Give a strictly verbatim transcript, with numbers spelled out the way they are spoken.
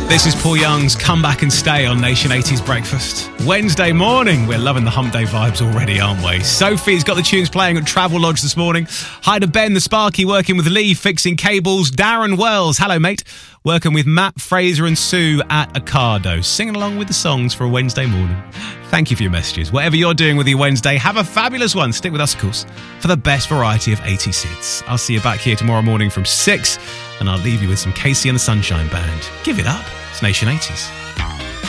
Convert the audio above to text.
This is Paul Young's Come Back and Stay on Nation eighties Breakfast. Wednesday morning. We're loving the hump day vibes already, aren't we? Sophie's got the tunes playing at Travel Lodge this morning. Hi to Ben, the Sparky, working with Lee, fixing cables. Darren Wells, hello, mate. Working with Matt, Fraser and Sue at Ocado. Singing along with the songs for a Wednesday morning. Thank you for your messages. Whatever you're doing with your Wednesday, have a fabulous one. Stick with us, of course, for the best variety of eighties hits. I'll see you back here tomorrow morning from six, and I'll leave you with some Casey and the Sunshine Band. Give it up. It's Nation eighties.